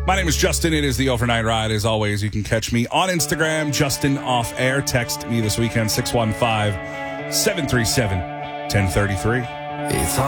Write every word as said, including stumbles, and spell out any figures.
My name is Justin. It is the Overnight Ride. As always, you can catch me on Instagram, Justin Off Air. Text me this weekend, six one five, seven three seven, one zero three three. It's